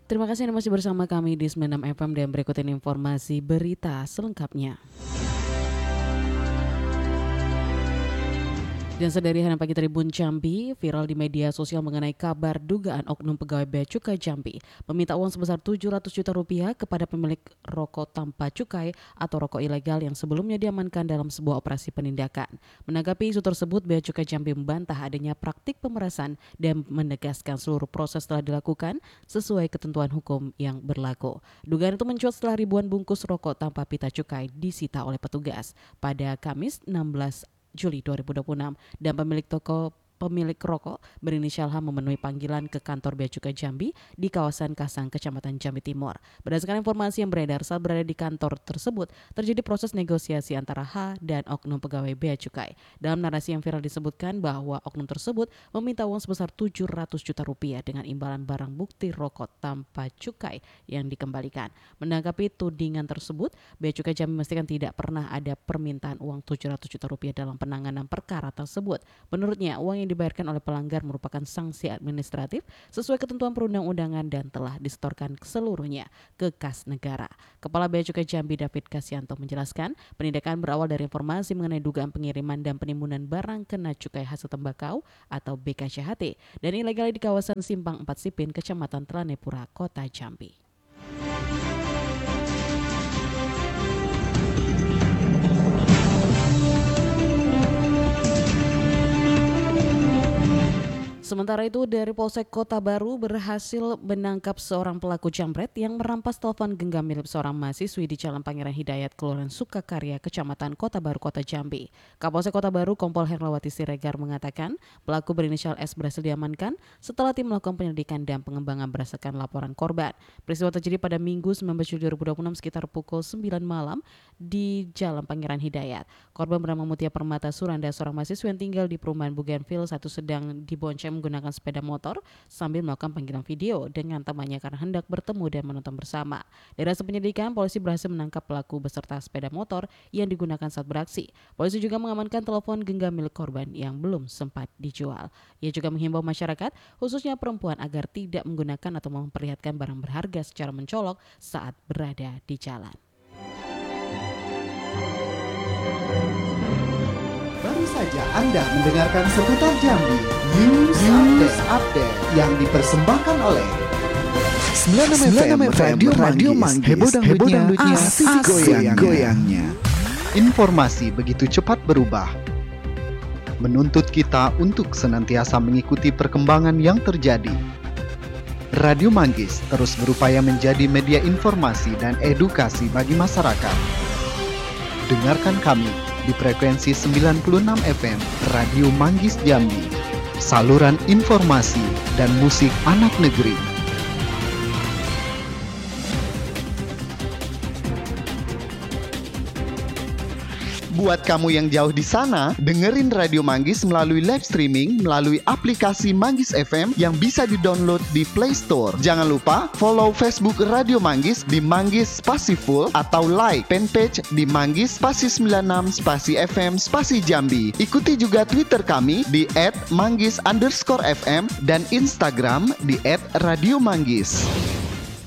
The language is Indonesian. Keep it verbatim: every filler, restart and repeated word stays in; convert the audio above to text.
Terima kasih Anda masih bersama kami di sembilan puluh enam F M dan berikut ini informasi berita selengkapnya. Dan sedari hari pagi Tribun Jambi, viral di media sosial mengenai kabar dugaan oknum pegawai Bea Cukai Jambi meminta uang sebesar tujuh ratus juta rupiah kepada pemilik rokok tanpa cukai atau rokok ilegal yang sebelumnya diamankan dalam sebuah operasi penindakan. Menanggapi isu tersebut, Bea Cukai Jambi membantah adanya praktik pemerasan dan menegaskan seluruh proses telah dilakukan sesuai ketentuan hukum yang berlaku. Dugaan itu mencuat setelah ribuan bungkus rokok tanpa pita cukai disita oleh petugas pada Kamis enam belas Juli dua ribu dua puluh enam dan pemilik toko pemilik rokok berinisial H memenuhi panggilan ke kantor Bea Cukai Jambi di kawasan Kasang, Kecamatan Jambi Timur. Berdasarkan informasi yang beredar, saat berada di kantor tersebut, terjadi proses negosiasi antara H dan oknum pegawai Bea Cukai. Dalam narasi yang viral disebutkan bahwa oknum tersebut meminta uang sebesar tujuh ratus juta rupiah dengan imbalan barang bukti rokok tanpa cukai yang dikembalikan. Menanggapi tudingan tersebut, Bea Cukai Jambi memastikan tidak pernah ada permintaan uang tujuh ratus juta rupiah dalam penanganan perkara tersebut. Menurutnya, uang yang dibayarkan oleh pelanggar merupakan sanksi administratif sesuai ketentuan perundang-undangan dan telah disetorkan seluruhnya ke kas negara. Kepala Bea Cukai Jambi David Kasyanto menjelaskan, penindakan berawal dari informasi mengenai dugaan pengiriman dan penimbunan barang kena cukai hasil tembakau atau B K C H T dan ilegal di kawasan Simpang empat Sipin, Kecamatan Telanepura, Kota Jambi. Sementara itu, dari Polsek Kota Baru berhasil menangkap seorang pelaku jambret yang merampas telepon genggam milik seorang mahasiswi di Jalan Pangeran Hidayat, Kelurahan Sukakarya, Kecamatan Kota Baru, Kota Jambi. Kapolsek Kota Baru Kompol Herlawati Siregar mengatakan pelaku berinisial S berhasil diamankan setelah tim melakukan penyelidikan dan pengembangan berdasarkan laporan korban. Peristiwa terjadi pada Minggu sembilan belas Juli dua ribu dua puluh enam sekitar pukul sembilan malam di Jalan Pangeran Hidayat. Korban bernama Mutia Permata Suranda, seorang mahasiswa yang tinggal di perumahan Bougainville satu, sedang dibonceng menggunakan sepeda motor sambil melakukan panggilan video dengan temannya karena hendak bertemu dan menonton bersama. Dari hasil penyelidikan, polisi berhasil menangkap pelaku beserta sepeda motor yang digunakan saat beraksi. Polisi juga mengamankan telepon genggam milik korban yang belum sempat dijual. Ia juga menghimbau masyarakat, khususnya perempuan, agar tidak menggunakan atau memperlihatkan barang berharga secara mencolok saat berada di jalan. Baru saja Anda mendengarkan seputar Jambi News, News Update, Update yang dipersembahkan oleh sembilan puluh enam F M Radio, Radio Manggis. Heboh dangdutnya, asik goyang-goyangnya. Informasi begitu cepat berubah, menuntut kita untuk senantiasa mengikuti perkembangan yang terjadi. Radio Manggis terus berupaya menjadi media informasi dan edukasi bagi masyarakat. Dengarkan kami di frekuensi sembilan puluh enam F M Radio Manggis Jambi, saluran informasi dan musik anak negeri. Buat kamu yang jauh di sana, dengerin Radio Manggis melalui live streaming melalui aplikasi Manggis F M yang bisa di-download di Play Store. Jangan lupa follow Facebook Radio Manggis di Manggis Spasi Full atau like fanpage di Manggis Spasi sembilan enam Spasi F M Spasi Jambi. Ikuti juga Twitter kami di et manggis underscore F M dan Instagram di et radio manggis.